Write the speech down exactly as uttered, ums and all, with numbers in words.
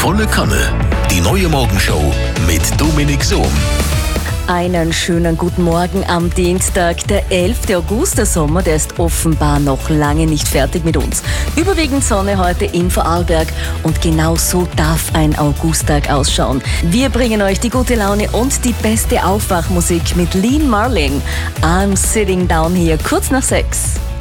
Volle Kanne. Die neue Morgenshow mit Dominik Sohm. Einen schönen guten Morgen am Dienstag, der elften August. Der Sommer, der ist offenbar noch lange nicht fertig mit uns. Überwiegend Sonne heute in Vorarlberg und genau so darf ein Augusttag ausschauen. Wir bringen euch die gute Laune und die beste Aufwachmusik mit Lean Marling. I'm Sitting Down Here, kurz nach sechs.